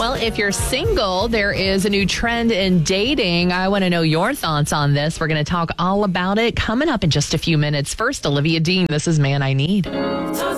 Well, if you're single, there is a new trend in dating. I want to know your thoughts on this. We're going to talk all about it coming up in just a few minutes. First, Olivia Dean, this is Man I Need.